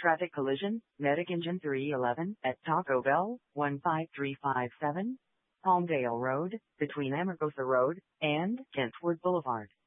Traffic collision, Medic Engine 311 at Taco Bell, 15357, Palmdale Road, between Amargosa Road and Kentwood Boulevard.